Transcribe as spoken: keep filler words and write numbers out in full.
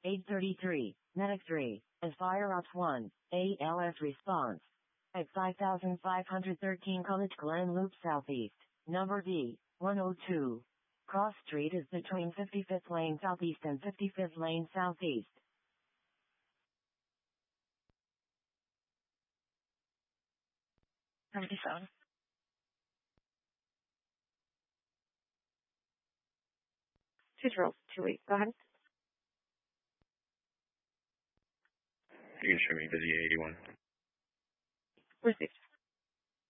eight thirty-three, Medic three, Aspire Ops one, A L S response. At five thousand five hundred thirteen College Glen Loop Southeast, number D, one oh two. Cross Street is between fifty-fifth Lane Southeast and fifty-fifth Lane Southeast. seventy-seven. Two drills, two eight. Go ahead. You can show me busy eighty-one. Received.